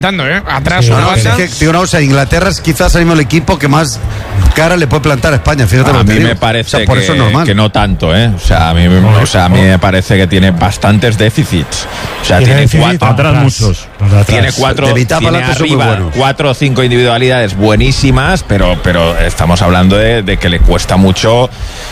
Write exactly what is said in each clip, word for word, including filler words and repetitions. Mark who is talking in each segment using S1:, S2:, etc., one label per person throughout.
S1: ¿eh? Atrás
S2: sí,
S1: una
S2: no,
S1: banda.
S2: es que, digo, no, o sea, Inglaterra es quizás el mismo equipo que más cara le puede plantar a España. Fíjate,
S3: a
S2: lo
S3: mí
S2: que
S3: me
S2: digo.
S3: parece
S2: o sea, por
S3: que,
S2: eso es normal.
S3: que no tanto, ¿eh? O sea, a mí, o sea, a mí me parece que tiene bastantes déficits. O sea, tiene, tiene cuatro
S4: atrás muchos.
S3: Atrás. Tiene cuatro,
S2: de mitad
S3: tiene
S2: para
S3: arriba
S2: bueno.
S3: cuatro o cinco individualidades buenísimas, pero, pero estamos hablando de, de que le cuesta mucho,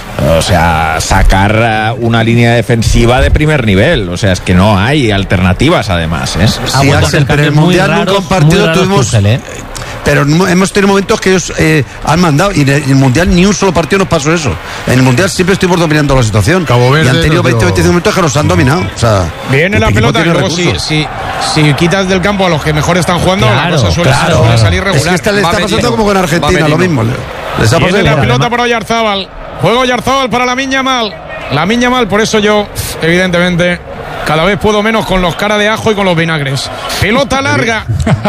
S3: o sea, sacar una línea defensiva de primer nivel. O sea, es que no hay alternativas, además, ¿eh?
S2: Sí, Axel, pero en el Mundial nunca un partido tuvimos... Tuchel, ¿eh? Pero hemos tenido momentos que ellos eh, han mandado, y en el Mundial ni un solo partido nos pasó eso. En el Mundial siempre estuvimos dominando la situación.
S5: Cabo Verde,
S2: y han tenido veinte
S5: no,
S2: veinticinco minutos que nos han dominado. O sea,
S1: viene la pelota y luego si, si, si quitas del campo a los que mejor están jugando,
S2: claro,
S1: la cosa suele,
S2: claro,
S1: suele salir regular.
S2: Es que esta le está pasando
S1: Medino.
S2: como con Argentina, lo mismo. Les ha
S1: viene
S2: pasado
S1: la
S2: igual.
S1: pelota para Oyarzábal. Juego Oyarzábal para Lamine Yamal. Lamine Yamal, por eso yo, evidentemente, cada vez puedo menos con los cara de ajo y con los vinagres. Pelota larga.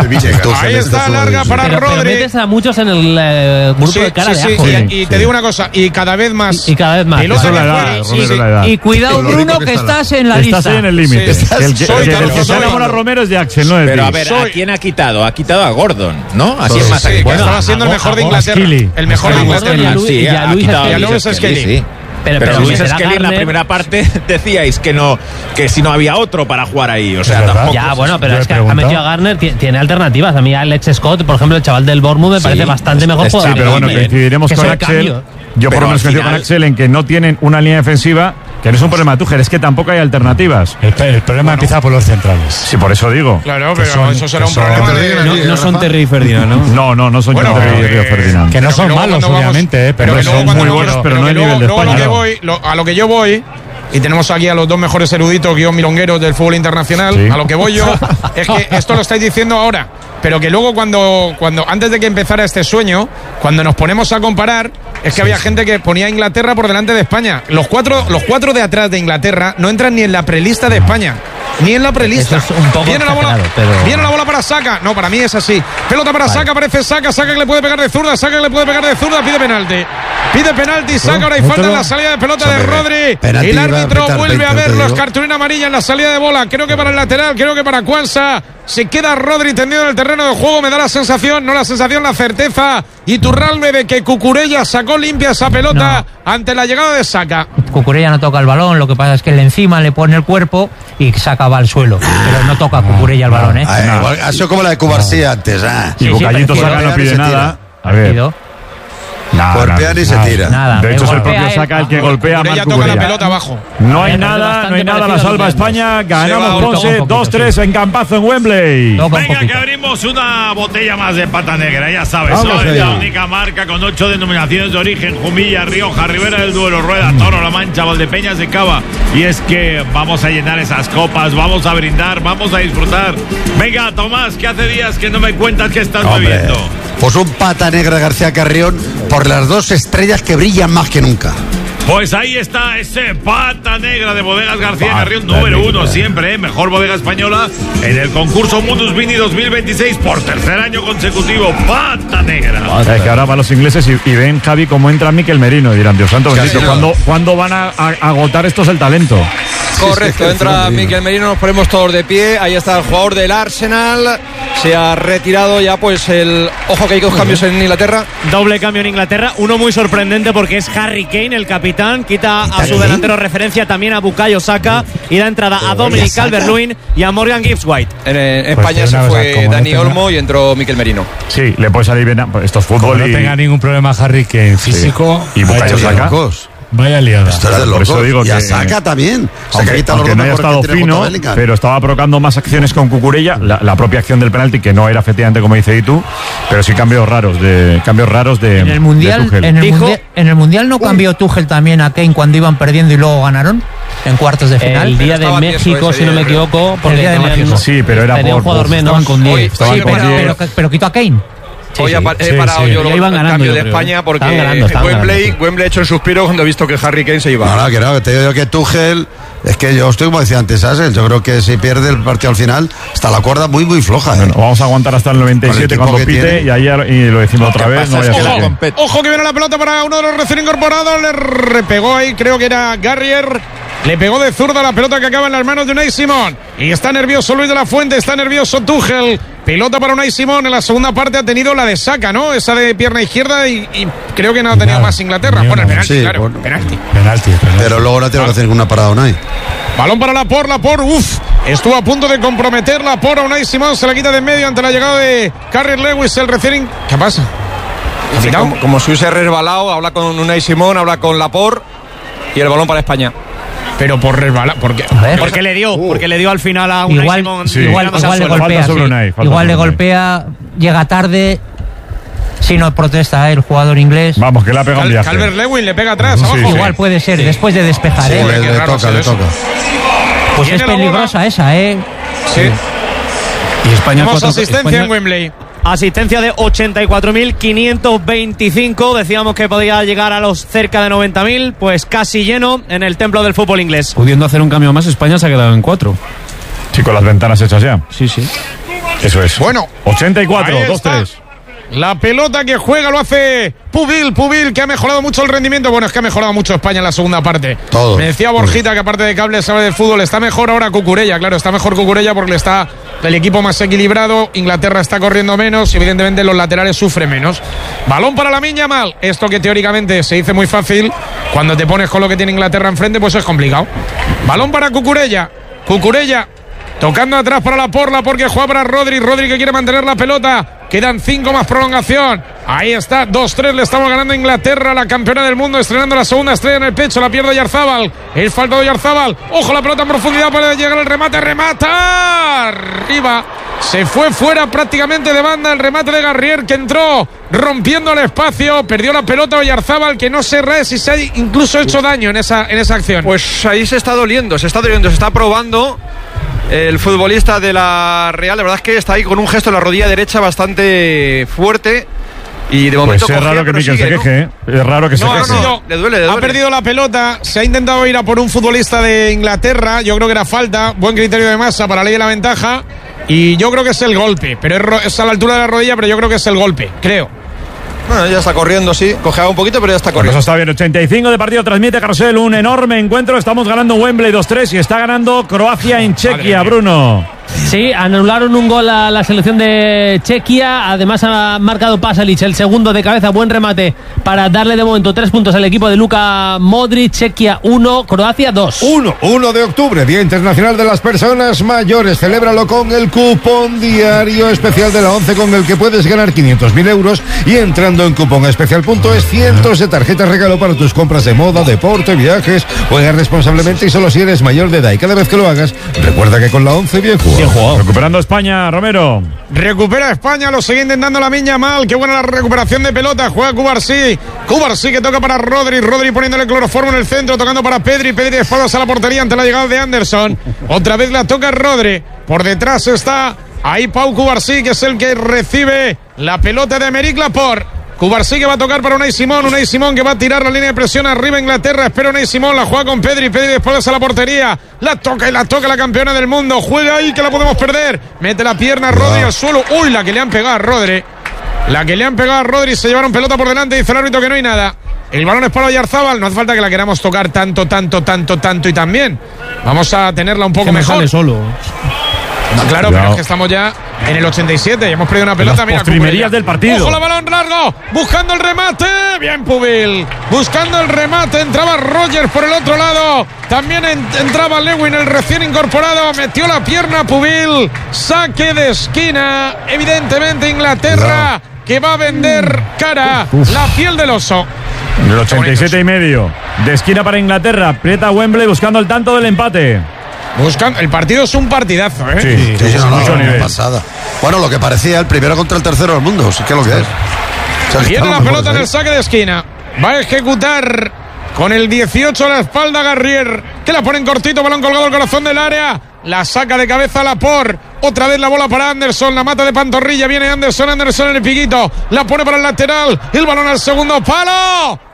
S1: Ahí está, larga para
S6: pero,
S1: Rodri.
S6: Pero metes a muchos en el eh, grupo
S1: sí,
S6: de cara
S1: sí,
S6: de ajo.
S1: Sí,
S6: ¿eh?
S1: y, y te digo una cosa, y cada vez más.
S6: Y, y cada vez más.
S4: Eso es la edad, Romero, la edad.
S6: Y cuidado, Bruno, que, que estás en la
S4: estás
S6: lista.
S4: Estás en el límite.
S1: Sí,
S4: el que,
S1: soy
S4: el, el, el que se
S1: soy,
S4: enamora Romero es de Axel, no es de
S3: Pero
S4: ti.
S3: a ver,
S1: Soy...
S3: ¿a quién ha quitado? Ha quitado a Gordon, ¿no? Así
S1: sí,
S3: es más
S1: sí,
S3: aquí.
S1: bueno, estaba siendo el mejor de Inglaterra. El mejor de Inglaterra.
S3: Sí, ha quitado a Luis Skelly.
S6: Pero,
S3: pero,
S6: pero
S3: Luis Skelly en la primera parte decíais que no, que si no había otro para jugar ahí, o sea, tampoco.
S6: Ya, bueno, pero es que ha metido a Garner, tiene alternativas. A mí Alex Scott, por ejemplo, el chaval del Bournemouth, me sí, parece bastante mejor
S4: es,
S6: jugador.
S4: Sí, pero bueno, coincidiremos con Axel. Cambio. Yo por lo menos coincido con Axel en que no tienen una línea defensiva, que no es un problema de Tuchel, es que tampoco hay alternativas.
S7: El, el problema bueno. empieza por los centrales.
S4: Sí, por eso digo.
S1: Claro, pero son, eso será un
S7: son,
S1: problema de...
S7: No, no son Terry y Ferdinand, ¿no?
S4: No, no, no son
S1: bueno,
S4: Terry y
S1: eh,
S4: Ferdinand.
S7: Que no son malos, obviamente, eh, pero,
S4: pero son muy
S1: luego,
S4: buenos, pero
S1: no
S4: el nivel de
S1: luego,
S4: España.
S1: Lo que voy, lo, a lo que yo voy... Y tenemos aquí a los dos mejores eruditos guión milongueros del fútbol internacional. Sí. A lo que voy yo es que esto lo estáis diciendo ahora, pero que luego cuando, cuando antes de que empezara este sueño, cuando nos ponemos a comparar, es que sí, había sí. gente que ponía a Inglaterra por delante de España. Los cuatro, los cuatro de atrás de Inglaterra no entran ni en la prelista de España. Ni en la prelista.
S6: Es un poco
S1: viene la bola,
S6: pero...
S1: viene la bola para Saka. No, para mí es así. Pelota para vale. Saka, parece Saka, Saka que le puede pegar de zurda, Saka que le puede pegar de zurda, pide penalti. Pide penalti, Saka, ahora hay falta en la salida de pelota de Rodri. El árbitro vuelve a ver los cartulina amarilla en la salida de bola. Creo que para el lateral, creo que para Cuansa. Se queda Rodri tendido en el terreno de juego. Me da la sensación, no la sensación, la certeza. Y Turralbe de que Cucurella sacó limpia esa pelota no. ante la llegada de Saka.
S8: Cucurella no toca el balón, lo que pasa es que le encima le pone el cuerpo y Saka va al suelo. Pero no toca Cucurella el balón, ¿eh?
S2: Ah, no. Igual, ha sido como la de Cubarsía antes, ¿eh?
S4: Y sí, Bucallito sí, Saka no pide nada. A ver.
S2: Nada, golpea ni se tira.
S4: Nada, de hecho es el propio Saka el que golpea a Marc
S1: toca la pelota abajo.
S4: No hay nada, no hay nada, la salva España. Ganamos Ponce dos tres en Campazo en Wembley.
S9: Venga, que abrimos una botella más de pata negra, ya sabes. Soy la única marca con ocho denominaciones de origen: Jumilla, Rioja, Ribera del Duero, Rueda, Toro, La Mancha, Valdepeñas de Cava. Y es que vamos a llenar esas copas, vamos a brindar, vamos a disfrutar. Venga, Tomás, que hace días que no me cuentas que estás
S2: Hombre,
S9: bebiendo.
S2: Pues un pata negra García Carrión por las dos estrellas que brillan más que nunca.
S9: Pues ahí está ese pata negra de Bodegas García Carrión, número uno siempre, ¿eh? Mejor bodega española en el concurso Mundus Vini dos mil veintiséis por tercer año consecutivo. Pata negra.
S4: O sea, es que ahora van los ingleses y, y ven, Javi, cómo entra Mikel Merino y dirán, Dios santo bendito, ¿cuándo, ¿cuándo van a, a agotar estos el talento?
S10: Correcto, entra Mikel Merino, nos ponemos todos de pie. Ahí está el jugador del Arsenal. Se ha retirado ya pues el... Ojo que hay dos cambios en Inglaterra.
S11: Doble cambio en Inglaterra, uno muy sorprendente porque es Harry Kane, el capitán. Quita a su delantero referencia también a Bukayo Saka y da entrada a Dominic Calvert-Lewin y a Morgan Gibbs-White.
S10: En, en España pues se fue Dani tenga... Olmo y entró Mikel Merino.
S4: Sí, le puede salir bien. Esto es fútbol.
S7: Como
S4: y...
S7: no tenga ningún problema Harry Kane físico.
S4: Sí. Y Bukayo Saka.
S7: Vaya liada.
S2: Esto era de locos.
S4: Por eso digo
S2: y
S4: que,
S2: a Saka también.
S4: Aunque,
S2: Saca
S4: aunque no haya estado fino, pero estaba provocando más acciones con Cucurella. La, la propia acción del penalti, que no era efectivamente como dice Itu, pero sí cambios raros de cambios raros de
S8: En el Mundial,
S4: de
S8: en el,
S4: Dijo,
S8: mundial en el mundial no cambió Tuchel también a Kane cuando iban perdiendo y luego ganaron en cuartos de final.
S6: El día de México, si no me equivoco, porque
S8: el día de México.
S4: Sí, pero era
S6: por un jugador menos.
S8: Con diez.
S10: Sí,
S8: sí, pero, pero, pero quitó a Kane.
S10: Sí, Hoy sí, he sí, parado sí. yo el cambio de España porque
S6: ganando,
S10: Wembley,
S6: ganando.
S10: Wembley ha hecho un suspiro cuando he visto que Harry Kane se iba.
S2: No, no, que no, te digo que Tuchel, es que yo estoy como decía antes, Axel, yo creo que si pierde el partido al final, está la cuerda muy, muy floja. ¿eh?
S4: Bueno, vamos a aguantar hasta el noventa y siete cuando pite tiene. y ahí y lo decimos otra vez. No
S1: ojo, ojo que viene la pelota para uno de los recién incorporados, le repegó ahí, creo que era Garrier. Le pegó de zurda la pelota que acaba en las manos de Unai Simón. Y está nervioso Luis de la Fuente, está nervioso Tuchel. Pelota para Unai Simón. En la segunda parte ha tenido la de Saka, ¿no? Esa de pierna izquierda y, y creo que no ha tenido nada, más Inglaterra. Bueno, el penalti, sí, claro. Bueno, penalti.
S7: Penalti, penalti.
S2: Pero luego no tiene que hacer ninguna parada Unai.
S1: Balón para Laporte, Laporte, uff. Estuvo a punto de comprometer Laporte a Unai Simón. Se la quita de en medio ante la llegada de Carrier Lewis, el recién. ¿Qué pasa?
S10: Sí, como, como si hubiese resbalado, habla con Unai Simón, habla con Laporte y el balón para España.
S1: Pero por resbalar, ¿por qué?
S11: Porque le dio, uh. porque le dio al final a Unai
S8: igual,
S11: Simón.
S8: Sí. Igual, igual le golpea, sí. Unai, igual le golpea, llega tarde. Si no protesta el jugador inglés.
S4: Vamos, que le ha pegado un viaje.
S1: Calvert Lewin le pega atrás, abajo.
S8: Sí, sí. Igual puede ser, sí. Después de despejar,
S2: sí,
S8: ¿eh?
S2: Le, le toca, le toca.
S8: Pues es peligrosa esa, ¿eh?
S1: Sí.
S7: Y España
S1: Tenemos
S7: cuatro,
S1: asistencia
S7: España,
S1: en Wembley.
S11: Asistencia de ochenta y cuatro mil quinientos veinticinco. Decíamos que podía llegar a los cerca de noventa mil. Pues casi lleno en el templo del fútbol inglés.
S7: Pudiendo hacer un cambio más, España se ha quedado en cuatro.
S4: Sí, con las ventanas hechas ya.
S7: Sí, sí.
S4: Eso es.
S1: Bueno,
S4: ochenta y cuatro, dos tres.
S1: La pelota que juega lo hace Pubil, Pubil, que ha mejorado mucho el rendimiento. Bueno, es que ha mejorado mucho España en la segunda parte.
S2: Todo.
S1: Me decía Borjita que aparte de cable sabe de fútbol. Está mejor ahora Cucurella, claro, está mejor Cucurella porque está el equipo más equilibrado. Inglaterra está corriendo menos y evidentemente los laterales sufren menos. Balón para Lamine Yamal. Esto que teóricamente se dice muy fácil, cuando te pones con lo que tiene Inglaterra enfrente, pues es complicado. Balón para Cucurella. Cucurella tocando atrás para Laporte, Laporte que juega para Rodri, Rodri que quiere mantener la pelota. Quedan cinco más prolongación. Ahí está, dos tres, le estamos ganando a Inglaterra, la campeona del mundo, estrenando la segunda estrella en el pecho, la pierde Yarzábal. El falta de Yarzábal. Ojo, la pelota en profundidad para llegar al remate, remata. Arriba. Se fue fuera prácticamente de banda el remate de Garrier, que entró rompiendo el espacio, perdió la pelota Oyarzábal, que no sé si se ha incluso hecho daño en esa, en esa acción.
S10: Pues ahí se está doliendo, se está doliendo, se está probando. El futbolista de la Real, la verdad es que está ahí con un gesto en la rodilla derecha bastante fuerte. Y de momento
S4: pues es raro que Mikel se queje, ¿no? Es raro que se
S1: no,
S4: queje.
S1: No, no, le duele, le duele. Ha perdido la pelota, se ha intentado ir a por un futbolista de Inglaterra. Yo creo que era falta, buen criterio de Massa para ley de la ventaja. Y yo creo que es el golpe, pero es a la altura de la rodilla, pero yo creo que es el golpe, creo.
S10: Bueno, ya está corriendo, sí, cojeaba un poquito, pero ya está corriendo.
S4: Pues eso está bien, ochenta y cinco de partido, transmite Carrusel, un enorme encuentro. Estamos ganando Wembley dos tres y está ganando Croacia en Chequia, Bruno.
S6: Sí, anularon un gol a la selección de Chequia. Además ha marcado Pasalic el segundo de cabeza. Buen remate para darle de momento tres puntos al equipo de Luka Modric. Chequia uno, Croacia dos.
S5: uno, uno de octubre, Día Internacional de las Personas Mayores. Celébralo con el cupón diario especial de la ONCE, con el que puedes ganar quinientos mil euros y entrando en cuponespecial punto es cientos de tarjetas regalo para tus compras de moda, deporte, viajes. Juega responsablemente y solo si eres mayor de edad. Y cada vez que lo hagas, recuerda que con la ONCE bien jugado.
S4: Recuperando España, Romero.
S1: Recupera España, lo sigue intentando Lamine Yamal. Qué buena la recuperación de pelota. Juega Cubarsí. Cubarsí que toca para Rodri. Rodri poniéndole cloroformo en el centro, tocando para Pedri. Pedri de espaldas a la portería ante la llegada de Anderson. Otra vez la toca Rodri. Por detrás está ahí Pau Cubarsí, que es el que recibe la pelota de Aymeric Laporte. Cubarsí que va a tocar para Unai Simón. Unai Simón que va a tirar la línea de presión arriba Inglaterra. Espera Unai Simón, la juega con Pedri. Pedri de espaldas a la portería. La toca y la toca la campeona del mundo. Juega ahí que la podemos perder. Mete la pierna Rodri al suelo. Uy, la que le han pegado a Rodri. La que le han pegado a Rodri. Se llevaron pelota por delante. Dice el árbitro que no hay nada. El balón es para Oyarzábal. No hace falta que la queramos tocar tanto, tanto, tanto, tanto y también. Vamos a tenerla un poco
S7: que me
S1: mejor.
S7: Sale solo.
S1: No, claro, Cuidado. Pero es que estamos ya en el ochenta y siete y hemos perdido una pelota.
S4: Las primerías del partido.
S1: ¡Ojo, la balón largo! Buscando el remate. Bien, Pubil. Buscando el remate. Entraba Rogers por el otro lado. También en, entraba Lewin, el recién incorporado. Metió la pierna Pubil. Saque de esquina. Evidentemente Inglaterra, no. que va a vender cara. Uf. La piel del oso.
S4: El ochenta y siete y medio. De esquina para Inglaterra. Aprieta Wembley buscando el tanto del empate.
S1: Buscan, el partido es un partidazo, ¿eh?
S2: Sí, sí, sí, sí no, mucho no, nivel. Pasada. Bueno, lo que parecía el primero contra el tercero del mundo, sí que es lo que es.
S1: O sea, Viene la pelota en el saque de esquina. Va a ejecutar con el dieciocho a la espalda Garrier, que la pone en cortito, balón colgado al corazón del área. La saca de cabeza Laporte. Otra vez la bola para Anderson. La mata de pantorrilla. Viene Anderson. Anderson en el piquito. La pone para el lateral. El balón al segundo palo.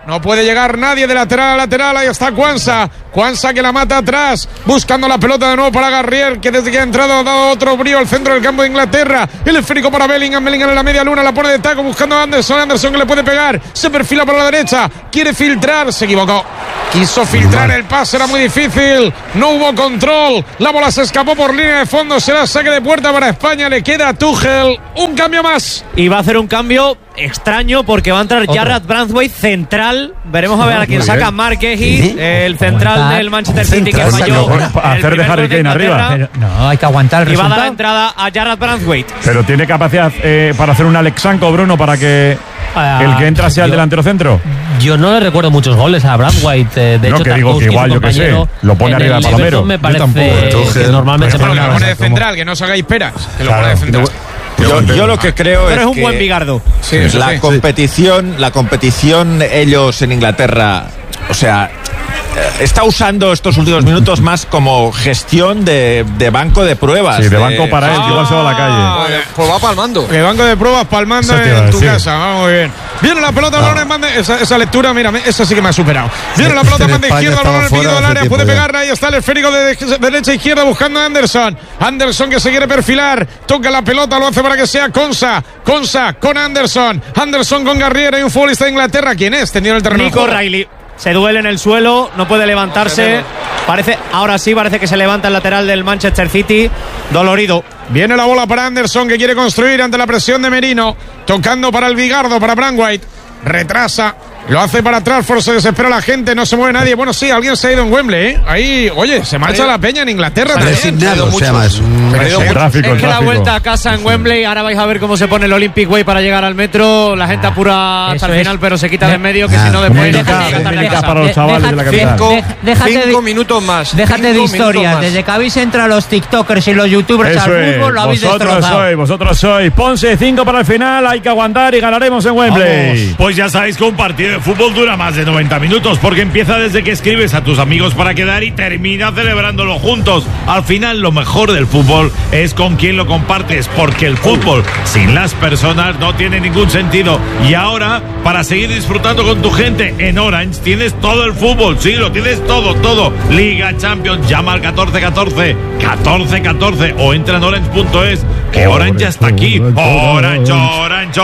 S1: No puede llegar nadie de lateral a lateral. Ahí está Quansah. Quansah que la mata atrás. Buscando la pelota de nuevo para Garrier, que desde que ha entrado ha dado otro brío al centro del campo de Inglaterra. El esférico para Bellingham. Bellingham en la media luna. La pone de taco buscando a Anderson. Anderson que le puede pegar. Se perfila por la derecha. Quiere filtrar. Se equivocó. Quiso filtrar el pase. Era muy difícil. No hubo control. La bola se escapó por línea de fondo. Será saque de puerta para España. Le queda a Tuchel. Un cambio más.
S11: Y va a hacer un cambio extraño porque va a entrar Jarrad Branthwaite central. Veremos a ver a quién saca Mark Guehi, el central del Manchester City que falló.
S4: Hacer de Harry Kane arriba.
S8: Pero no, hay que aguantar el
S11: y
S8: resultado.
S11: va a dar la entrada a Jarrad Branthwaite.
S4: Pero tiene capacidad eh, para hacer un Alexanco, Bruno, para que ah, el que entra sea el delantero centro.
S6: Yo no le recuerdo muchos goles a Branthwaite. De
S4: no,
S6: hecho,
S4: que digo que igual, yo que sé, lo pone arriba de Palomero.
S6: Me parece que normalmente
S1: pero lo pone de central, que no os hagáis peras. Que lo pone de central.
S3: Yo, yo lo que creo
S11: Pero
S3: es
S11: es un
S3: que
S11: buen bigardo.
S3: Sí, la sí. competición, la competición ellos en Inglaterra, o sea, está usando estos últimos minutos más como gestión de, de banco de pruebas.
S4: Sí, de,
S3: de
S4: banco para él,
S1: ah,
S4: que igual se va a la calle.
S10: Pues, pues va palmando.
S1: El banco de pruebas palmando en tu casa. Vamos muy bien. Viene la pelota, balón en banda. Esa, esa lectura, mira, esa sí que me ha superado. Viene la pelota en banda izquierda, balón en el pico del área. Puede pegarla. Ahí está el esférico de, de derecha a izquierda buscando a Anderson. Anderson que se quiere perfilar. Toca la pelota, lo hace para que sea Quansah. Quansah con Anderson. Anderson con Garrier. Hay un futbolista de Inglaterra. ¿Quién es? Tendido en el terreno.
S11: Nico Riley. Se duele en el suelo, no puede levantarse. Parece, ahora sí, parece que se levanta el lateral del Manchester City. Dolorido.
S1: Viene la bola para Anderson, que quiere construir ante la presión de Merino. Tocando para el bigardo, para Branthwaite. Retrasa. Lo hace para Trafford, se desespera la gente, no se mueve nadie. Bueno, sí, alguien se ha ido en Wembley, ¿eh? Ahí, oye, se marcha la peña en Inglaterra también.
S2: Designado se llama eso.
S4: El tráfico,
S11: es que la
S4: tráfico.
S11: vuelta a casa en Wembley, ahora vais a ver cómo se pone el Olympic Way para llegar al metro. La gente apura hasta el final, pero se quita de en medio, que si no después
S4: para los chavales de la capital.
S10: Cinco,
S8: déjate
S10: cinco
S8: de,
S10: minutos más.
S8: Déjate
S10: cinco
S8: de historias. Desde que habéis entrado los TikTokers y los YouTubers
S4: Eso
S8: al
S4: es.
S8: fútbol, lo habéis
S4: Vosotros
S8: destrozado.
S4: sois, vosotros sois. Ponce, cinco para el final, hay que aguantar y ganaremos en Wembley.
S9: Vamos. Pues ya sabéis que un partido de fútbol dura más de noventa minutos, porque empieza desde que escribes a tus amigos para quedar y termina celebrándolo juntos. Al final, lo mejor del fútbol es con quien lo compartes, porque el fútbol sin las personas no tiene ningún sentido. Y ahora, para seguir disfrutando con tu gente, en Orange tienes todo el fútbol. Sí, lo tienes todo, todo. Liga, Champions, llama al catorce catorce, catorce catorce o entra en orange punto es, que Orange ya está aquí. Orange, Orange,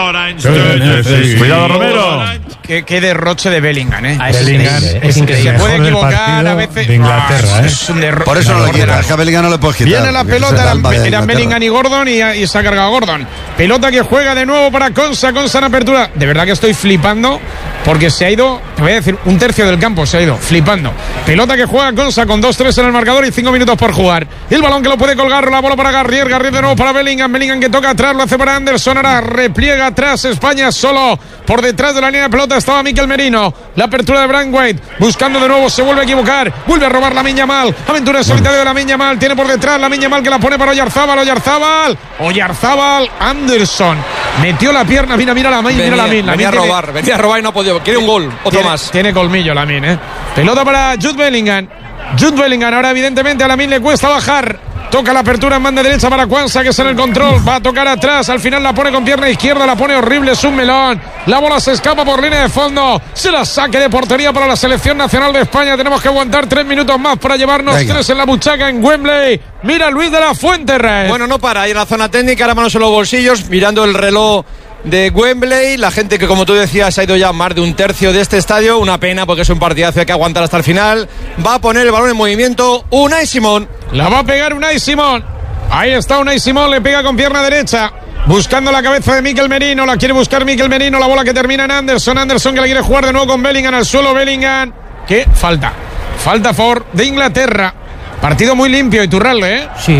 S9: Orange.
S4: Cuidado, Romero.
S1: Qué, qué derroche de Bellingham, ¿eh?
S6: Es
S5: Bellingham
S6: increíble.
S5: es increíble.
S1: Se puede
S5: Mejor del
S1: equivocar a
S5: partido
S1: veces.
S5: de Inglaterra,
S1: Ah,
S5: ¿eh?
S1: es un derro-
S2: Por eso no le quitas. A Bellingham no le puedes quitar.
S1: Viene la
S2: porque
S1: pelota,
S2: es el
S1: eran,
S2: alma de
S1: eran
S2: Inglaterra.
S1: Bellingham y Gordon y, y se ha cargado Gordon. Pelota que juega de nuevo para Quansah, Quansah en apertura. De verdad que estoy flipando porque se ha ido, te voy a decir, un tercio del campo se ha ido, flipando. Pelota que juega Quansah con dos tres en el marcador y cinco minutos por jugar. El balón que lo puede colgar, la bola para Garrier, Garrier de nuevo para Bellingham, Bellingham que toca atrás, lo hace para Anderson, ahora repliega atrás España solo. Por detrás de la línea de pelota estaba Mikel Merino. La apertura de Branthwaite, buscando de nuevo, se vuelve a equivocar, vuelve a robar Lamine Yamal. Aventura en solitario de Lamine Yamal, tiene por detrás Lamine Yamal que la pone para Oyarzábal, Oyarzábal, Oyarzábal, Anderson. Metió la pierna, mira, mira Lamine, mira Lamine.
S10: Venía a robar, venía a robar y no ha podido. Quiere un gol, otro
S1: tiene,
S10: más.
S1: Tiene colmillo Lamine, ¿eh? Pelota para Jude Bellingham. Jude Bellingham, ahora evidentemente a Lamine le cuesta bajar. Toca la apertura en banda derecha para Quansah, que es en el control. Va a tocar atrás. Al final la pone con pierna izquierda. La pone horrible. Es un melón. La bola se escapa por línea de fondo. Se la saque de portería para la selección nacional de España. Tenemos que aguantar tres minutos más para llevarnos Venga. tres en la buchaca en Wembley. Mira Luis de la Fuente, Rey.
S10: Bueno, no para. Ahí en la zona técnica, ahora manos en los bolsillos, mirando el reloj de Wembley. La gente que, como tú decías, ha ido ya más de un tercio de este estadio. Una pena porque es un partidazo, hay que aguantar hasta el final. Va a poner el balón en movimiento Unai Simón.
S1: La va a pegar Unai Simón. Ahí está Unai Simón, le pega con pierna derecha. Buscando la cabeza de Mikel Merino. La quiere buscar Mikel Merino. La bola que termina en Anderson. Anderson que la quiere jugar de nuevo con Bellingham al suelo. Bellingham. ¿Qué? Falta. Falta a favor de Inglaterra. Partido muy limpio, Iturralde, ¿eh?
S8: Sí.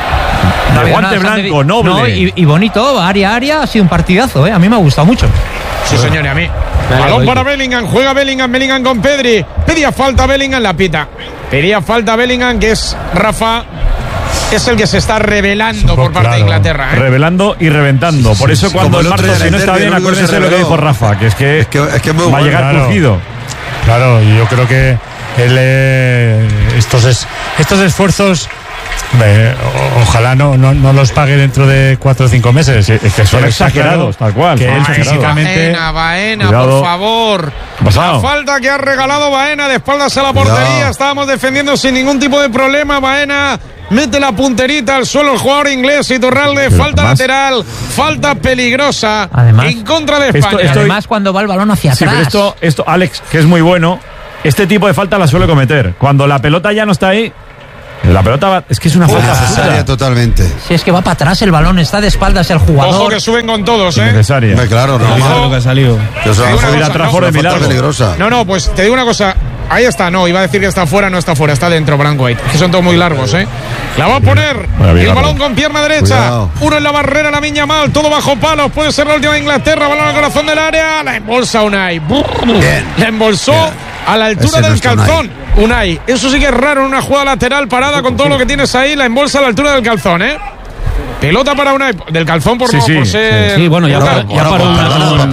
S4: De guante blanco, noble.
S8: No, y, y bonito, área, área. Ha sido un partidazo, ¿eh? A mí me ha gustado mucho.
S1: Sí, señor, y a mí. Balón para Bellingham, juega Bellingham, Bellingham con Pedri. Pedía falta Bellingham, la pita. Pedía falta Bellingham, que es Rafa. Es el que se está revelando por parte claro. de Inglaterra, ¿eh?
S4: Revelando y reventando. Sí, sí, por eso sí, cuando el marco si no está bien, acuérdense lo que dijo Rafa, que es que, es que, es que va a llegar
S5: claro.
S4: crujido.
S5: Claro, y yo creo que él, eh, estos, es, estos esfuerzos
S4: Eh, o, ojalá no, no, no los pague dentro de cuatro o cinco meses. Es que son exagerados, tal cual. Que él físicamente.
S1: Baena, Baena, por favor. La falta que ha regalado Baena de espaldas a la portería. Cuidado. Estábamos defendiendo sin ningún tipo de problema. Baena mete la punterita al suelo el jugador inglés Iturralde. Pero falta además, lateral, falta peligrosa además, en contra de España.
S8: Esto, esto, además, cuando va el balón hacia
S4: sí,
S8: atrás.
S4: Pero esto, esto, Alex, que es muy bueno, este tipo de falta la suele cometer. Cuando la pelota ya no está ahí. La pelota va, es que es una falta
S2: necesaria totalmente.
S8: Si es que va para atrás el balón, está de espaldas el jugador.
S1: Ojo que suben con todos, ¿eh?
S4: Necesaria.
S2: Hombre, claro, no.
S4: Ojo, que ha salido.
S2: Que se va
S1: a
S4: atrás de milagro.
S2: Peligrosa.
S1: No, no, pues te digo una cosa. Ahí está, no, iba a decir que está fuera, no está fuera, está dentro Braithwaite. Que son todos muy largos, ¿eh? La va a poner el balón con pierna derecha. Cuidado. Uno en la barrera, la Miña Mal, todo bajo palos. Puede ser la última de Inglaterra. Balón al corazón del área. La embolsa Unai. Bien. La embolsó Bien. a la altura Ese del calzón. Unai. Unai. Eso sí que es raro en una jugada lateral parada con todo lo que tienes ahí. La embolsa a la altura del calzón, ¿eh? Pelota para Unai, del calzón por
S7: sí,
S1: no
S7: sí,
S1: por ser.
S7: Sí, sí bueno, ya, para, ya para una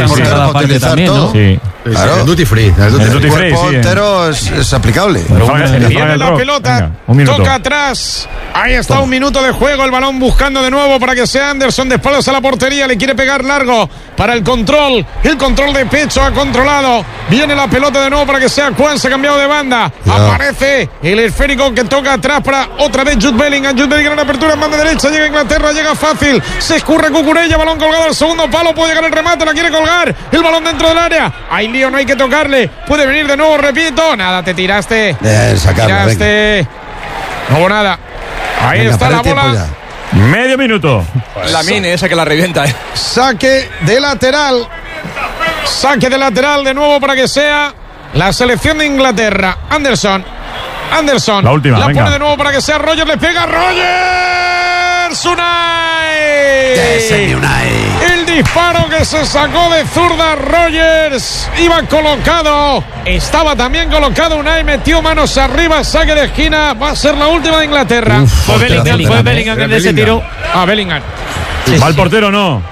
S2: parte también, ¿no? Sí. Claro. El duty free. El duty, el duty free, free sí, entero es, es aplicable.
S1: Viene la pelota, Venga, toca atrás. Ahí está, Toma. un minuto de juego. El balón buscando de nuevo para que sea Anderson de espaldas a la portería. Le quiere pegar largo para el control. El control de pecho ha controlado. Viene la pelota de nuevo para que sea Juan. Se ha cambiado de banda. Ya. Aparece el esférico que toca atrás para otra vez Jude Bellingham. Jude Bellingham en apertura en banda derecha. Llega Inglaterra, llega fácil. Se escurre Cucurella. Balón colgado al segundo palo. Puede llegar el remate. La quiere colgar. El balón dentro del área. Hay lío, no hay que tocarle. Puede venir de nuevo, repito. Nada, te tiraste.
S2: Eh, sacarlo,
S1: tiraste. Venga. No hubo nada. Ahí venga, está la bola.
S4: Medio minuto.
S10: La mine, esa que la revienta. Eh.
S1: Saque de lateral. Saque de lateral de nuevo para que sea la selección de Inglaterra. Anderson. Anderson.
S4: La última.
S1: La
S4: venga.
S1: pone de nuevo para que sea Rogers. Le pega Rogers. Unai.
S2: Ese Unai.
S1: El disparo que se sacó de zurda Rogers. Iba colocado. Estaba también colocado Unai. Metió manos arriba. Saque de esquina. Va a ser la última de Inglaterra.
S11: Uf, fue Bellingham, Bellingham, fue Bellingham en ese tiro.
S1: Ah, Bellingham.
S4: Sí, ¿va el portero o no?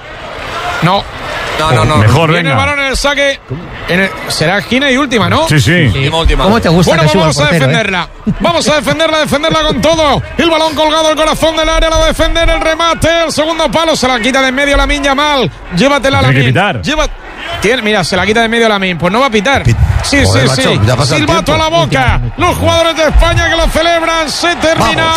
S1: No.
S10: No, no, no.
S4: Mejor,
S1: Viene
S4: venga.
S1: el balón en el saque. En el, será esquina y última, ¿no?
S4: Sí, sí.
S10: sí. Última.
S8: ¿Cómo te gusta
S1: bueno,
S8: que
S1: vamos
S8: suba el portero,
S1: a defenderla. Eh? Vamos a defenderla, defenderla con todo. El balón colgado al corazón del área. La va a defender el remate. El segundo palo se la quita de en medio la Miña Mal. Llévatela la Miña. Lleva... Tiene, mira, se la quita de en medio la Min. Pues no va a pitar. Sí,
S2: Joder,
S1: sí,
S2: macho,
S1: sí. Silbato a la boca. Los jugadores de España que lo celebran. Se termina.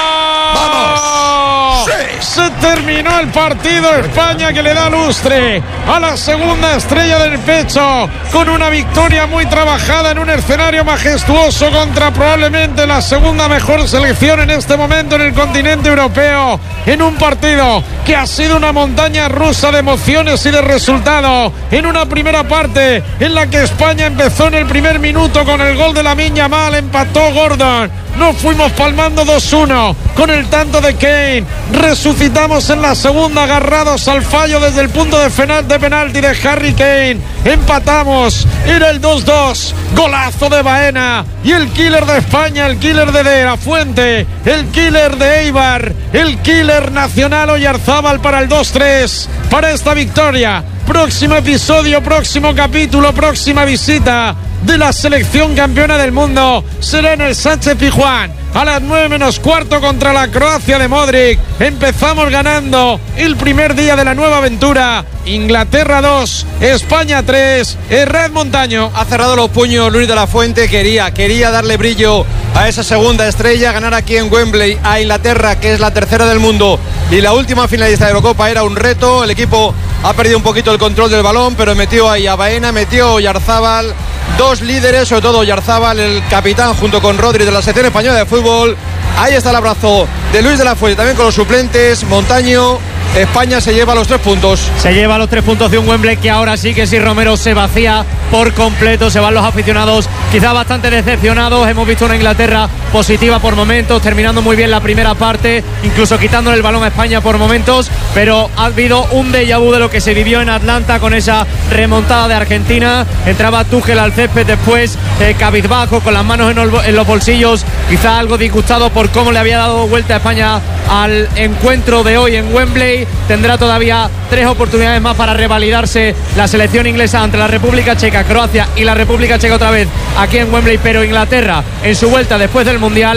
S2: ¡Vamos! ¡Vamos!
S1: Sí. Se terminó el partido. España que le da lustre a la segunda estrella del pecho con una victoria muy trabajada en un escenario majestuoso contra probablemente la segunda mejor selección en este momento en el continente europeo, en un partido que ha sido una montaña rusa de emociones y de resultado. En una primera parte en la que España empezó en el primer minuto con el gol de la Miña Mal, empató Gordon, nos fuimos palmando dos uno con el tanto de Kane, resucitamos en la segunda agarrados al fallo desde el punto de, final, de penalti de Harry Kane, empatamos, era el dos dos, golazo de Baena y el killer de España, el killer de De La Fuente, el killer de Eibar, el killer nacional Oyarzábal para el dos tres, para esta victoria. Próximo episodio, próximo capítulo, próxima visita de la selección campeona del mundo será en el Sánchez Pizjuán a las nueve menos cuarto contra la Croacia de Modric. Empezamos ganando el primer día de la nueva aventura. Inglaterra dos, España tres. Red Montaño
S10: ha cerrado los puños Luis de la Fuente. Quería, quería darle brillo a esa segunda estrella, ganar aquí en Wembley a Inglaterra, que es la tercera del mundo y la última finalista de Eurocopa, era un reto. El equipo ha perdido un poquito el control del balón, pero metió ahí a Baena, metió a Oyarzábal, dos líderes, sobre todo Oyarzábal, el capitán, junto con Rodri de la selección española de fútbol. Ahí está el abrazo de Luis de la Fuente, también con los suplentes. Montaño, España se lleva los tres puntos.
S11: Se lleva los tres puntos de un Wembley que ahora sí que si Romero se vacía por completo. Se van los aficionados quizá bastante decepcionados. Hemos visto una Inglaterra positiva por momentos, terminando muy bien la primera parte, incluso quitándole el balón a España por momentos, pero ha habido un déjà vu de lo que se vivió en Atlanta con esa remontada de Argentina. Entraba Tuchel al césped después, eh, cabizbajo, con las manos en, el, en los bolsillos, quizá algo disgustado por cómo le había dado vuelta a España al encuentro de hoy en Wembley. Tendrá todavía tres oportunidades más para revalidarse la selección inglesa ante la República Checa, Croacia y la República Checa otra vez aquí en Wembley, pero Inglaterra en su vuelta después del Mundial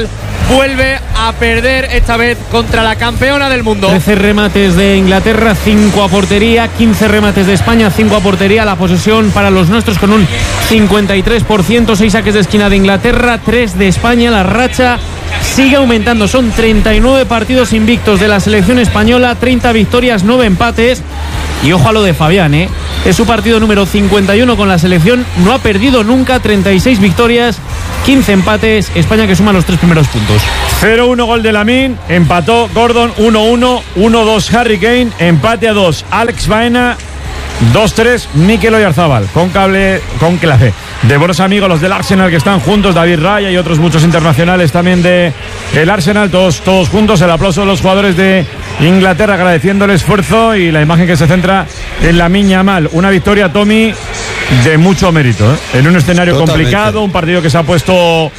S11: vuelve a perder, esta vez contra la campeona del mundo.
S6: trece remates de Inglaterra, cinco a portería, quince remates de España, cinco a portería. La posesión para los nuestros con un cincuenta y tres por ciento, seis saques de esquina de Inglaterra, tres de España. La racha sigue aumentando, son treinta y nueve partidos invictos de la selección española, treinta victorias, nueve empates. Y ojo a lo de Fabián, ¿eh? Es su partido número cincuenta y uno con la selección, no ha perdido nunca, treinta y seis victorias, quince empates. España que suma los tres primeros puntos.
S4: cero uno gol de Lamine, empató Gordon uno uno, uno dos Harry Kane, empate a dos Alex Baena, dos tres Mikel Oyarzabal, con cable, con clave de buenos amigos los del Arsenal que están juntos, David Raya y otros muchos internacionales también de el Arsenal, todos, todos juntos. El aplauso de los jugadores de Inglaterra agradeciendo el esfuerzo y la imagen que se centra en Lamine Yamal. Una victoria, Tommy, de mucho mérito, ¿eh? En un escenario Totalmente. complicado, un partido que se ha puesto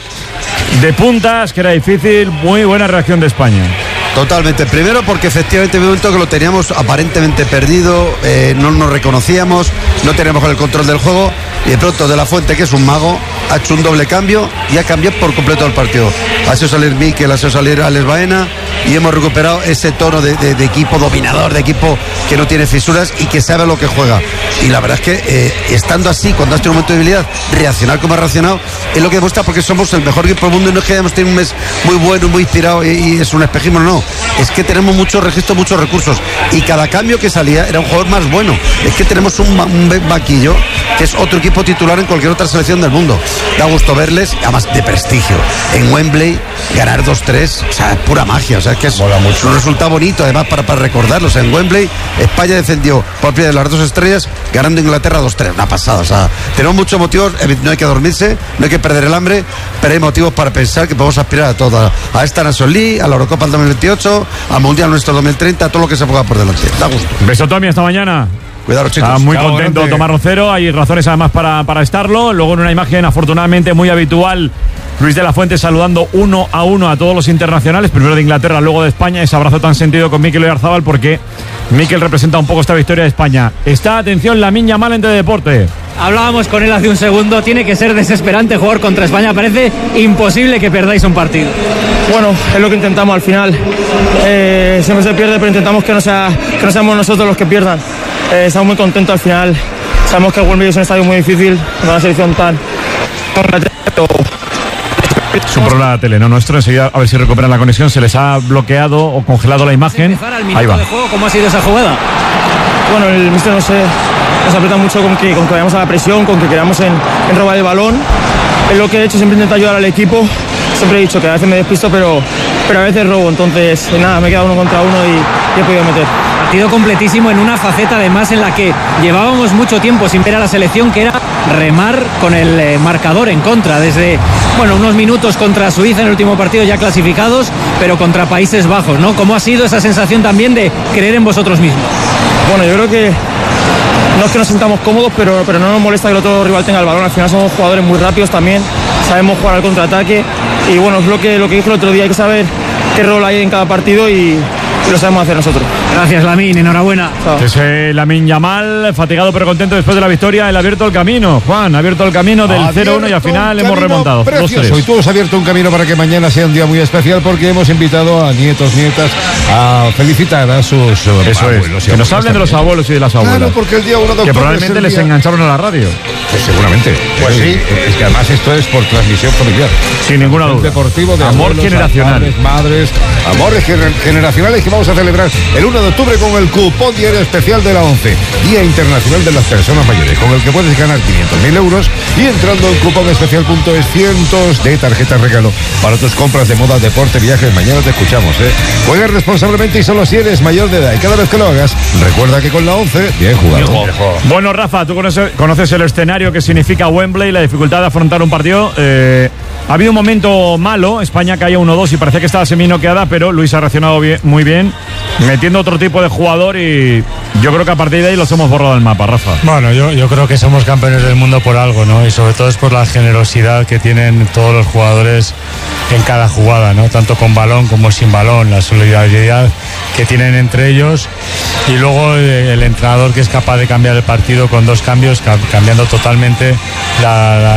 S4: de puntas, que era difícil. Muy buena reacción de España.
S2: Totalmente. Primero porque efectivamente en un momento que lo teníamos aparentemente perdido, eh, no nos reconocíamos, no teníamos el control del juego, y de pronto De La Fuente, que es un mago, ha hecho un doble cambio y ha cambiado por completo el partido. Ha hecho salir Mikel, ha hecho salir Alex Baena y hemos recuperado ese tono de, de, de equipo dominador, de equipo que no tiene fisuras y que sabe lo que juega. Y la verdad es que eh, estando así, cuando has tenido un momento de debilidad, reaccionar como ha reaccionado, es lo que demuestra, porque somos el mejor equipo del mundo y no es que hayamos tenido un mes muy bueno, muy inspirado y, y es un espejismo, no. Es que tenemos muchos registros, muchos recursos y cada cambio que salía era un jugador más bueno. Es que tenemos un, un vaquillo que es otro equipo titular en cualquier otra selección del mundo. Da gusto verles, además de prestigio. En Wembley, ganar dos tres, o sea, es pura magia. O sea, es que es un resultado bonito, además, para, para recordarlos. En Wembley, España defendió por primera de las dos estrellas, ganando Inglaterra dos tres. Una pasada. O sea, tenemos muchos motivos. No hay que dormirse, no hay que perder el hambre, pero hay motivos para pensar que podemos aspirar a todo. A esta Nations League, a la Eurocopa del dos mil veintiocho, al Mundial nuestro dos mil treinta, todo lo que se ponga por delante. Da gusto.
S4: Beso, Tommy, hasta mañana.
S2: Cuidado, chicos.
S4: Está muy
S2: Chao,
S4: contento
S2: grande.
S4: Tomás Rocero. Hay razones además para, para estarlo. Luego en una imagen afortunadamente muy habitual, Luis de la Fuente saludando uno a uno a todos los internacionales, primero de Inglaterra, luego de España. Ese abrazo tan sentido con Mikel Oyarzabal, porque Mikel representa un poco esta victoria de España. Está, atención, Lamine Yamal en Teledeporte.
S11: Hablábamos con él hace un segundo. Tiene que ser desesperante jugar contra España. Parece imposible que perdáis un partido.
S12: Bueno, es lo que intentamos al final. Eh, siempre se pierde, pero intentamos que no, sea, que no seamos nosotros los que pierdan. Eh, estamos muy contentos al final. Sabemos que el Wembley es un estadio muy difícil, con una selección tan...
S4: Es un problema de la tele, ¿no? Nuestro, enseguida a ver si recuperan la conexión. Se les ha bloqueado o congelado la imagen. Ahí va.
S11: De juego, ¿cómo ha sido esa jugada?
S12: Bueno, el míster no sé, nos aprieta mucho con que, con que vayamos a la presión, con que queramos en, en robar el balón. Es lo que he hecho, siempre intento ayudar al equipo. Siempre he dicho que a veces me despisto, pero, pero a veces robo. Entonces, nada, me he quedado uno contra uno y, y he podido meter.
S11: Partido completísimo en una faceta además en la que llevábamos mucho tiempo sin ver a la selección, que era remar con el eh, marcador en contra. Desde, bueno, unos minutos contra Suiza en el último partido ya clasificados, pero contra Países Bajos, ¿no? ¿Cómo ha sido esa sensación también de creer en vosotros mismos?
S12: Bueno, yo creo que no es que nos sintamos cómodos, pero, pero no nos molesta que el otro rival tenga el balón. Al final somos jugadores muy rápidos también, sabemos jugar al contraataque y bueno, es lo que, lo que dije el otro día, hay que saber qué rol hay en cada partido y, y lo sabemos hacer nosotros.
S11: Gracias, Lamine, enhorabuena.
S4: Ese Lamine Yamal, fatigado pero contento después de la victoria, él ha abierto el camino. Juan, ha abierto el camino del cero uno y al final hemos remontado. dos tres.
S5: Y tú has abierto un camino para que mañana sea un día muy especial, porque hemos invitado a nietos, nietas a felicitar a sus uh,
S4: Eso
S5: abuelos.
S4: Es, que nos hablen de los abuelos y de las abuelas.
S5: Claro, porque el día uno de
S4: que probablemente les engancharon a la radio.
S5: Pues seguramente. Pues sí, es que además esto es por transmisión familiar.
S4: Sin ninguna duda.
S5: Deportivo de
S4: amor
S5: abuelos,
S4: generacional.
S5: Padres, madres, amores gener- generacionales que vamos a celebrar el uno de octubre con el cupón diario especial de la ONCE, Día Internacional de las Personas Mayores, con el que puedes ganar quinientos mil euros y entrando en cuponespecial punto es cientos de tarjetas regalo para tus compras de moda, deporte, viajes. Mañana te escuchamos, ¿eh? Juega responsablemente y solo si eres mayor de edad, y cada vez que lo hagas, recuerda que con la ONCE, bien jugado.
S4: Bueno, Rafa, tú conoces, conoces el escenario que significa Wembley, la dificultad de afrontar un partido. Eh, ha habido un momento malo, España caía uno dos y parecía que estaba semi-noqueada, pero Luis ha reaccionado bien, muy bien, metiendo otro tipo de jugador, y yo creo que a partir de ahí los hemos borrado del mapa, Rafa.
S13: Bueno, yo, yo creo que somos campeones del mundo por algo, ¿no? Y sobre todo es por la generosidad que tienen todos los jugadores en cada jugada, ¿no? Tanto con balón como sin balón, la solidaridad que tienen entre ellos, y luego el entrenador que es capaz de cambiar el partido con dos cambios, cambiando totalmente la, la,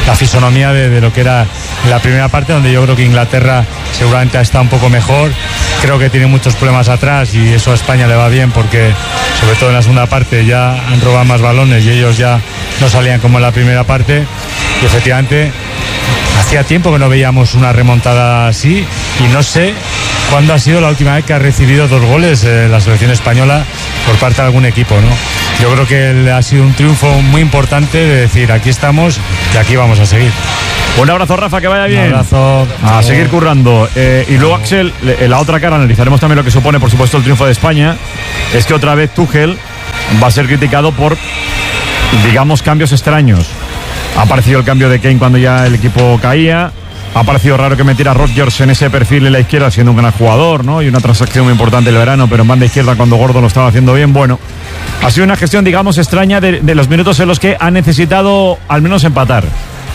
S13: la fisonomía de, de lo que era la primera parte, donde yo creo que Inglaterra seguramente está un poco mejor. Creo que tiene muchos problemas atrás y eso a España le va bien porque sobre todo en la segunda parte ya han robado más balones y ellos ya no salían como en la primera parte, y efectivamente hacía tiempo que no veíamos una remontada así, y no sé cuándo ha sido la última vez que ha recibido dos goles eh, la selección española por parte de algún equipo, ¿no? Yo creo que ha sido un triunfo muy importante de decir, aquí estamos y aquí vamos a seguir.
S4: Un abrazo, Rafa, que vaya bien.
S13: Un abrazo.
S4: A seguir currando. Eh, y luego, Axel, en la otra cara analizaremos también lo que supone, por supuesto, el triunfo de España. Es que otra vez Tuchel va a ser criticado por, digamos, cambios extraños. Ha aparecido el cambio de Kane cuando ya el equipo caía. Ha parecido raro que metiera a Rodgers en ese perfil en la izquierda, siendo un gran jugador, ¿no? Y una transacción muy importante el verano, pero en banda izquierda cuando Gordon lo estaba haciendo bien. Bueno, ha sido una gestión, digamos, extraña de, de los minutos en los que ha necesitado al menos empatar.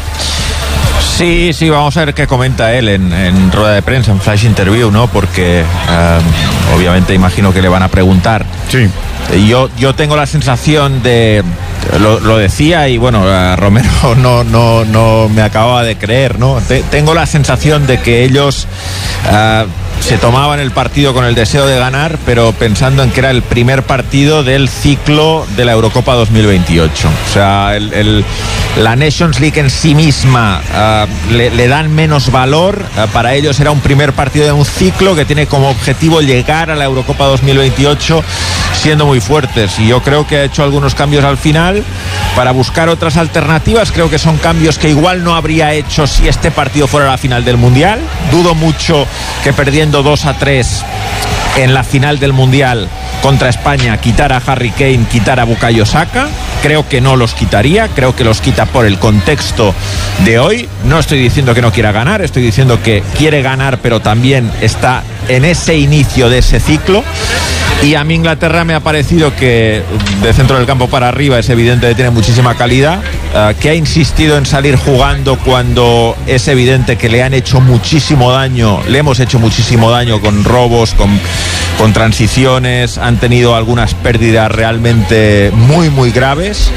S3: Sí, sí, vamos a ver qué comenta él en, en rueda de prensa, en flash interview, ¿no? Porque um, obviamente imagino que le van a preguntar.
S4: Sí.
S3: Yo, yo tengo la sensación de, lo, lo decía y bueno, Romero no, no, no me acababa de creer, ¿no? Te, tengo la sensación de que ellos uh, se tomaban el partido con el deseo de ganar, pero pensando en que era el primer partido del ciclo de la Eurocopa dos mil veintiocho. O sea, el, el, la Nations League en sí misma uh, le, le dan menos valor. Uh, para ellos era un primer partido de un ciclo que tiene como objetivo llegar a la Eurocopa dos mil veintiocho siendo muy fuertes. Y yo creo que ha hecho algunos cambios al final para buscar otras alternativas. Creo que son cambios que igual no habría hecho si este partido fuera la final del Mundial. Dudo mucho que perdiendo dos a tres en la final del Mundial contra España quitar a Harry Kane, quitar a Bukayo Saka. Creo que no los quitaría, creo que los quita por el contexto de hoy. No estoy diciendo que no quiera ganar, estoy diciendo que quiere ganar, pero también está en ese inicio de ese ciclo. Y a mí Inglaterra me ha parecido que de centro del campo para arriba es evidente que tiene muchísima calidad, uh, que ha insistido en salir jugando cuando es evidente que le han hecho muchísimo daño, le hemos hecho muchísimo daño con robos, con, con transiciones, han tenido algunas pérdidas realmente muy muy graves.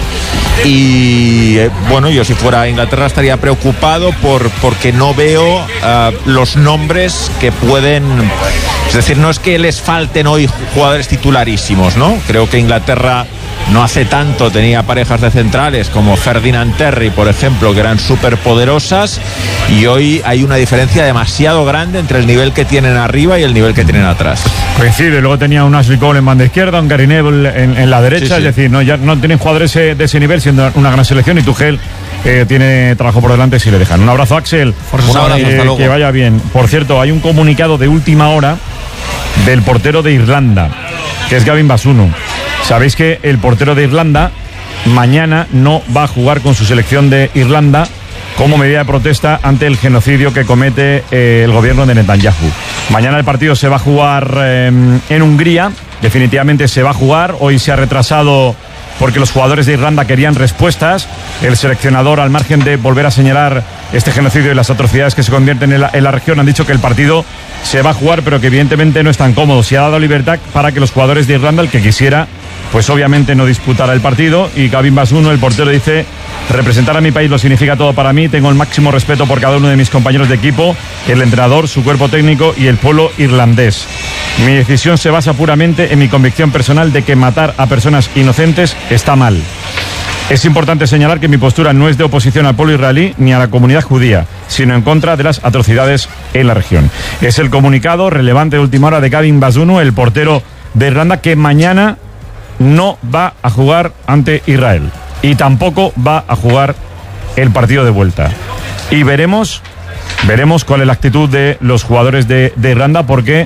S3: Y eh, bueno, yo si fuera Inglaterra estaría preocupado por porque no veo uh, los nombres que pueden, es decir, no es que les falten hoy jugadores titularísimos, ¿no? Creo que Inglaterra no hace tanto tenía parejas de centrales como Ferdinand Terry, por ejemplo, que eran súper poderosas, y hoy hay una diferencia demasiado grande entre el nivel que tienen arriba y el nivel que tienen atrás.
S4: Coincide, luego tenía un Ashley Cole en banda izquierda, un Gary Neville en, en la derecha, sí, sí. Es decir, no, ya no tienen jugadores de ese nivel, siendo una gran selección, y Tuchel eh, tiene trabajo por delante si le dejan. Un abrazo, Axel.
S3: Por un abrazo,
S4: eh, que vaya bien. Por cierto, hay un comunicado de última hora del portero de Irlanda, que es Gavin Bazunu. Sabéis que el portero de Irlanda mañana no va a jugar con su selección de Irlanda como medida de protesta ante el genocidio que comete eh, el gobierno de Netanyahu. Mañana el partido se va a jugar eh, en Hungría, definitivamente se va a jugar. Hoy se ha retrasado porque los jugadores de Irlanda querían respuestas. El seleccionador, al margen de volver a señalar este genocidio y las atrocidades que se convierten en la, en la región, han dicho que el partido se va a jugar, pero que evidentemente no es tan cómodo. Se ha dado libertad para que los jugadores de Irlanda, el que quisiera, pues obviamente no disputara el partido. Y Gavin Bazunu, el portero, dice: representar a mi país lo significa todo para mí. Tengo el máximo respeto por cada uno de mis compañeros de equipo, el entrenador, su cuerpo técnico y el pueblo irlandés. Mi decisión se basa puramente en mi convicción personal de que matar a personas inocentes está mal. Es importante señalar que mi postura no es de oposición al pueblo israelí ni a la comunidad judía, sino en contra de las atrocidades en la región. Es el comunicado relevante de última hora de Gavin Bazunu, el portero de Irlanda, que mañana no va a jugar ante Israel y tampoco va a jugar el partido de vuelta. Y veremos, veremos cuál es la actitud de los jugadores de, de Irlanda, porque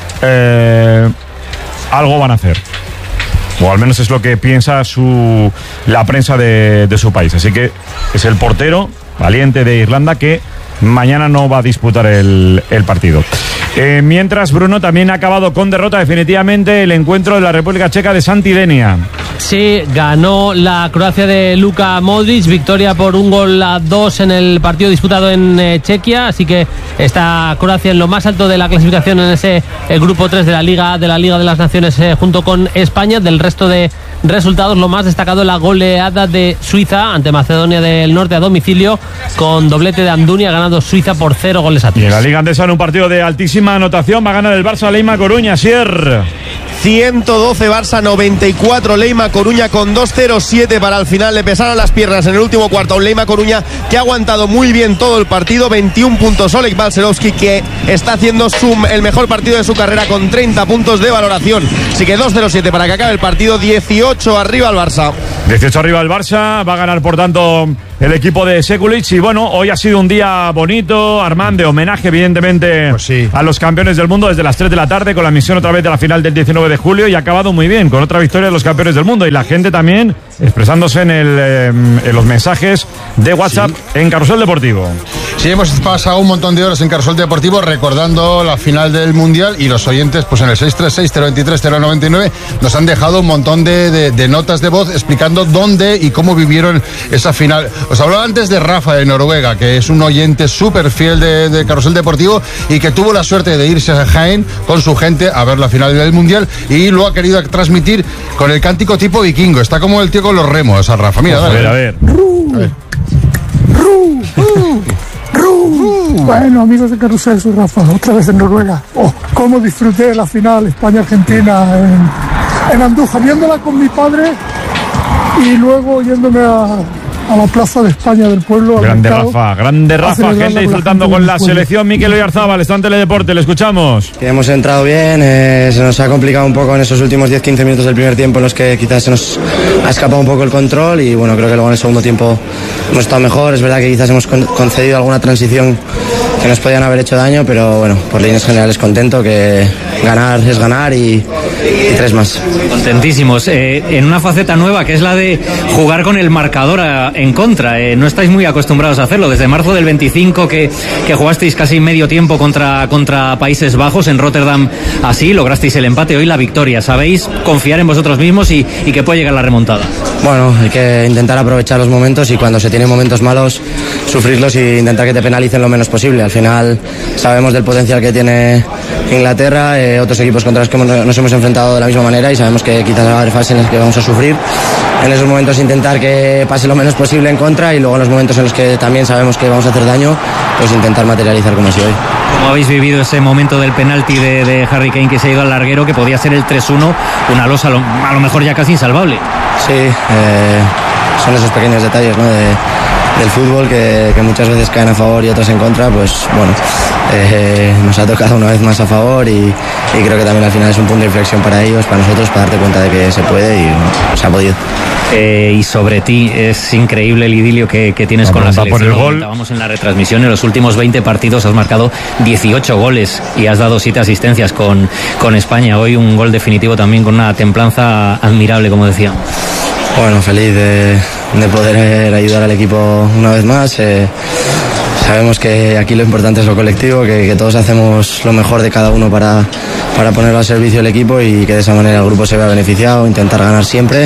S4: eh, algo van a hacer. O al menos es lo que piensa su, la prensa de, de su país. Así que es el portero valiente de Irlanda que mañana no va a disputar el, el partido. Eh, mientras, Bruno, también ha acabado con derrota definitivamente el encuentro de la República Checa de Santidenia.
S6: Sí, ganó la Croacia de Luka Modric, victoria por un gol a dos en el partido disputado en eh, Chequia, así que está Croacia en lo más alto de la clasificación en ese el grupo tres de la Liga de la Liga de las Naciones eh, junto con España. Del resto de resultados, lo más destacado la goleada de Suiza ante Macedonia del Norte a domicilio, con doblete de Andunia, ganando Suiza por cero goles a tres.
S4: Y en la Liga Andesa, en un partido de altísima anotación, va a ganar el Barça Leima Coruña. Sier.
S14: ciento doce Barça, noventa y cuatro Leima Coruña, con dos cero siete para el final. Le pesaron las piernas en el último cuarto a un Leima Coruña que ha aguantado muy bien todo el partido. veintiún puntos Oleg Balcerovski, que está haciendo su, el mejor partido de su carrera con treinta puntos de valoración. Así que dos cero siete para que acabe el partido. Dieciocho arriba el Barça.
S4: dieciocho arriba el Barça. Va a ganar, por tanto, el equipo de Sekulic. Y bueno, hoy ha sido un día bonito, Armand, de homenaje, evidentemente, pues sí, a los campeones del mundo desde las tres de la tarde, con la misión otra vez de la final del diecinueve de julio, y ha acabado muy bien, con otra victoria de los campeones del mundo. Y la gente también expresándose en, el, eh, en los mensajes de WhatsApp, sí, en Carrusel Deportivo.
S5: Sí, hemos pasado un montón de horas en Carrusel Deportivo recordando la final del Mundial, y los oyentes, pues en el seis tres seis, cero dos tres, cero nueve nueve, nos han dejado un montón de, de, de notas de voz explicando dónde y cómo vivieron esa final. Os hablaba antes de Rafa, de Noruega, que es un oyente súper fiel de, de Carrusel Deportivo y que tuvo la suerte de irse a Jaén con su gente a ver la final del Mundial, y lo ha querido transmitir con el cántico tipo vikingo. Está como el tío con los remos, a Rafa. Mira, dale.
S4: A ver, a ver.
S5: A ver.
S15: Ru, ru, ru. Bueno, amigos de Carrusel, soy Rafa, otra vez en Noruega. Oh, cómo disfruté de la final España-Argentina en, en Andújar, viéndola con mi padre y luego yéndome a, a la Plaza de España del pueblo.
S4: Grande Rafa, grande Rafa, gente disfrutando con la selección. Mikel Oyarzabal está en Teledeporte, le escuchamos.
S16: Que hemos entrado bien, eh, se nos ha complicado un poco en esos últimos diez quince minutos del primer tiempo, en los que quizás se nos ha escapado un poco el control, y bueno, creo que luego en el segundo tiempo hemos estado mejor. Es verdad que quizás hemos con- concedido alguna transición que nos podían haber hecho daño, pero bueno, por líneas generales contento, que ganar es ganar, y, y tres más.
S17: Contentísimos, eh, en una faceta nueva, que es la de jugar con el marcador a, en contra. Eh, no estáis muy acostumbrados a hacerlo. Desde marzo del veinticinco, que, que jugasteis casi medio tiempo contra, contra Países Bajos en Rotterdam, así lograsteis el empate, hoy la victoria. ¿Sabéis confiar en vosotros mismos y, y que puede llegar la remontada?
S16: Bueno, hay que intentar aprovechar los momentos, y cuando se tienen momentos malos, sufrirlos e intentar que te penalicen lo menos posible. Al final sabemos del potencial que tiene Inglaterra, eh, otros equipos contra los que hemos, nos hemos enfrentado de la misma manera, y sabemos que quizás va a haber fases en las que vamos a sufrir. En esos momentos intentar que pase lo menos posible en contra, y luego en los momentos en los que también sabemos que vamos a hacer daño, pues intentar materializar como así hoy.
S17: ¿Cómo habéis vivido ese momento del penalti de, de Harry Kane, que se ha ido al larguero, que podía ser el tres uno, una losa a lo, a lo mejor ya casi insalvable?
S16: Sí, eh, son esos pequeños detalles, ¿no?, de, del fútbol que, que muchas veces caen a favor y otras en contra. Pues bueno, eh, nos ha tocado una vez más a favor, y, y creo que también al final es un punto de inflexión para ellos, para nosotros, para darte cuenta de que se puede, y bueno, se ha podido.
S17: Eh, y sobre ti, es increíble el idilio que, que tienes con la selección.
S4: Por el
S17: Lo
S4: gol.
S17: comentábamos en la retransmisión, en los últimos veinte partidos has marcado dieciocho goles y has dado siete asistencias con, con España. Hoy un gol definitivo también, con una templanza admirable, como decíamos.
S16: Bueno, feliz de, de poder ayudar al equipo una vez más. Eh, sabemos que aquí lo importante es lo colectivo, que, que todos hacemos lo mejor de cada uno para, para ponerlo al servicio del equipo, y que de esa manera el grupo se vea beneficiado, intentar ganar siempre.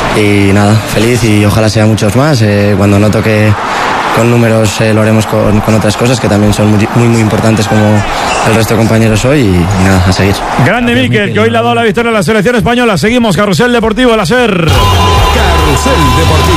S16: Y nada, feliz, y ojalá sea muchos más. Eh, cuando noto que con números eh, lo haremos con, con otras cosas que también son muy, muy, muy importantes, como el resto de compañeros hoy, y, y nada, a seguir.
S4: Grande Mikel, que hoy le ha dado la victoria a la selección española. Seguimos, Carrusel Deportivo, el Aser.
S18: Carrusel Deportivo.